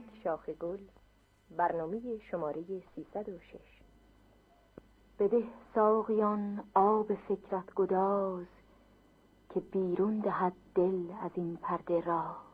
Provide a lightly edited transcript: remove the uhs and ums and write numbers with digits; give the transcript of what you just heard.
یک شاخ گل، برنامه شماره 306. بده ساقیان آب فکرت گداز، که بیرون دهد دل از این پرده راز.